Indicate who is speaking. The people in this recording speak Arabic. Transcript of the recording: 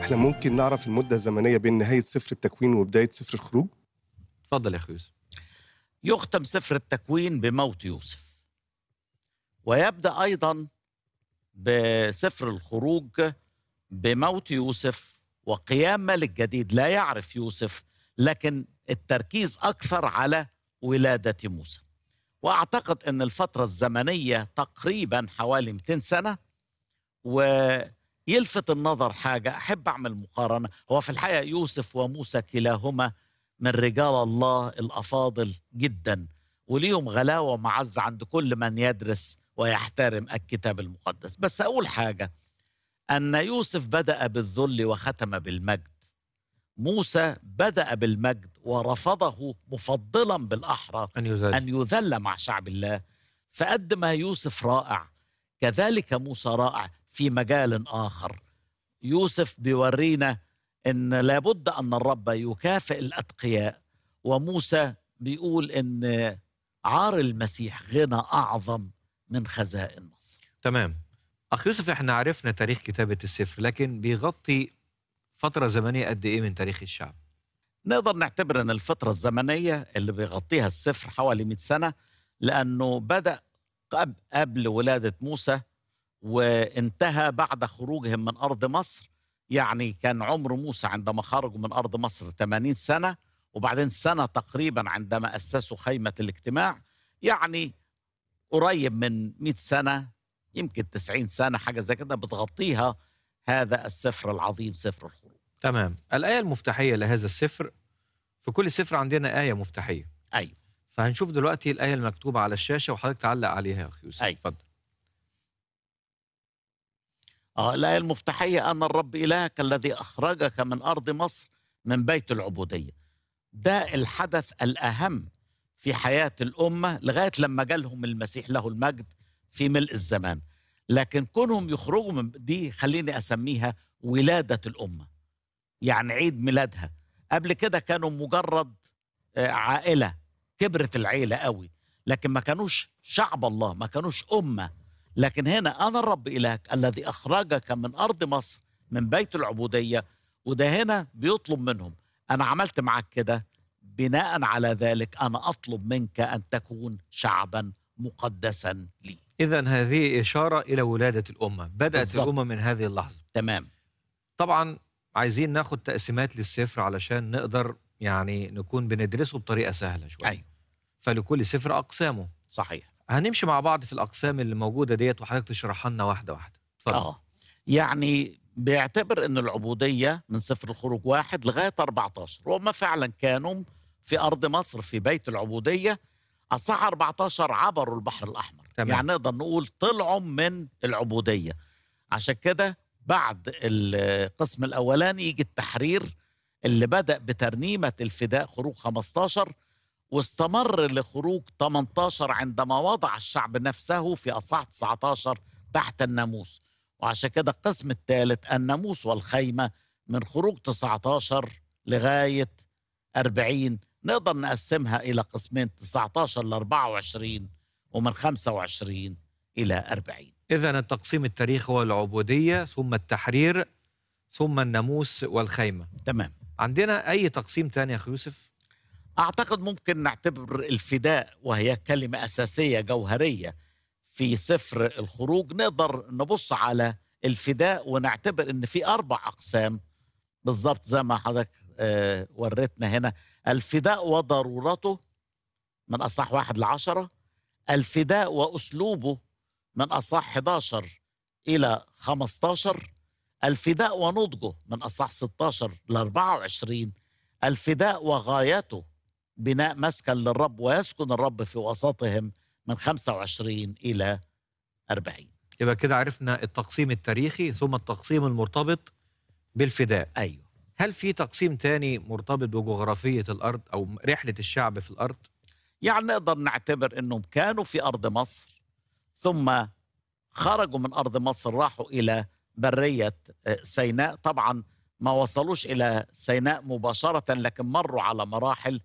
Speaker 1: احنا ممكن نعرف المدة الزمنية بين نهاية سفر التكوين وبداية سفر الخروج؟
Speaker 2: اتفضل يا أخي يوسف.
Speaker 3: يختم سفر التكوين بموت يوسف، ويبدأ أيضا بسفر الخروج بموت يوسف وقيام ملك جديد لا يعرف يوسف، لكن التركيز أكثر على ولادة موسى. وأعتقد أن الفترة الزمنية تقريبا حوالي 200 سنة. ويلفت النظر حاجة، أحب أعمل مقارنة، هو في الحقيقة يوسف وموسى كلاهما من رجال الله الأفاضل جدا، وليهم غلاوة ومعزة عند كل من يدرس ويحترم الكتاب المقدس. بس أقول حاجة، أن يوسف بدأ بالذل وختم بالمجد. موسى بدأ بالمجد ورفضه مفضلا بالأحرى أن يذل مع شعب الله. فقد ما يوسف رائع، كذلك موسى رائع في مجال آخر. يوسف بيورينا أن لابد أن الرب يكافئ الأتقياء، وموسى بيقول أن عار المسيح غنى أعظم من خزائن مصر.
Speaker 2: تمام. أخ يوسف، احنا عرفنا تاريخ كتابة السفر، لكن بيغطي فترة زمنية قد إيه من تاريخ الشعب؟
Speaker 3: نقدر نعتبر أن الفترة الزمنية اللي بيغطيها السفر حوالي 100 سنة، لأنه بدأ قبل ولادة موسى وانتهى بعد خروجهم من أرض مصر. يعني كان عمر موسى عندما خرجوا من أرض مصر 80 سنة، وبعدين سنة تقريبا عندما أسسوا خيمة الاجتماع، يعني قريب من 100 سنة، يمكن 90 سنة، حاجة زي كده بتغطيها هذا السفر العظيم سفر الخروج.
Speaker 2: تمام. الآية المفتاحية لهذا السفر، في كل سفر عندنا آية مفتاحية.
Speaker 3: أيوه.
Speaker 2: فهنشوف دلوقتي الآية المكتوبة على الشاشة وحضرتك تعلق عليها يا أخي يوسف.
Speaker 3: أيوه.
Speaker 2: اتفضل.
Speaker 3: الآية المفتاحية: أن الرب إلهك الذي أخرجك من أرض مصر من بيت العبودية. ده الحدث الأهم في حياة الأمة لغاية لما جالهم المسيح له المجد في ملء الزمان. لكن كونهم يخرجوا من دي خليني أسميها ولادة الأمة، يعني عيد ميلادها. قبل كده كانوا مجرد عائلة، كبرت العيلة قوي، لكن ما كانوش شعب الله، ما كانوش أمة. لكن هنا أنا الرب إلهك الذي أخرجك من أرض مصر من بيت العبودية، وده هنا بيطلب منهم: أنا عملت معك كده، بناء على ذلك أنا أطلب منك أن تكون شعبا مقدسا لي.
Speaker 2: إذن هذه إشارة إلى ولادة الأمة، بدأت
Speaker 3: بالزبط.
Speaker 2: الأمة من هذه اللحظة.
Speaker 3: تمام.
Speaker 2: طبعا عايزين ناخد تقسيمات للسفر علشان نقدر يعني نكون بندرسه بطريقة سهلة شوية.
Speaker 3: أيوه.
Speaker 2: فلكل سفر أقسامه.
Speaker 3: صحيح.
Speaker 2: هنمشي مع بعض في الأقسام اللي موجودة ديت، وحضرتك تشرحها لنا واحدة واحدة. اتفضل.
Speaker 3: يعني بيعتبر أن العبودية من سفر الخروج 1 لغاية 14، وهم فعلا كانوا في أرض مصر في بيت العبودية. أصح 14 عبروا البحر الأحمر.
Speaker 2: تمام.
Speaker 3: يعني نقدر نقول طلعوا من العبودية. عشان كده بعد القسم الأولاني يجي التحرير اللي بدأ بترنيمة الفداء خروج 15، واستمر لخروج 18 عندما وضع الشعب نفسه في أصح 19 تحت الناموس. وعشان كده القسم الثالث الناموس والخيمة من خروج 19 لغاية 40. نقدر نقسمها إلى قسمين: 19 ل 24 ومن 25 إلى 40.
Speaker 2: إذن التقسيم التاريخي هو العبودية، ثم التحرير، ثم الناموس والخيمة.
Speaker 3: تمام.
Speaker 2: عندنا أي تقسيم تاني يا أخي يوسف؟
Speaker 3: أعتقد ممكن نعتبر الفداء، وهي كلمة أساسية جوهرية في سفر الخروج. نقدر نبص على الفداء ونعتبر أن في 4 أقسام بالضبط زي ما حضرتك وريتنا هنا: الفداء وضرورته من أصح 1 ل10، الفداء وأسلوبه من أصح 11 إلى 15، الفداء ونضجه من أصح 16 ل 24، الفداء وغايته بناء مسكن للرب ويسكن الرب في وسطهم من 25 إلى 40.
Speaker 2: يبقى كده عرفنا التقسيم التاريخي ثم التقسيم المرتبط بالفداء.
Speaker 3: أيوه.
Speaker 2: هل في تقسيم تاني مرتبط بجغرافية الأرض أو رحلة الشعب في الأرض؟
Speaker 3: يعني نقدر نعتبر أنهم كانوا في أرض مصر، ثم خرجوا من أرض مصر راحوا إلى برية سيناء. طبعا ما وصلوش إلى سيناء مباشرة، لكن مروا على مراحل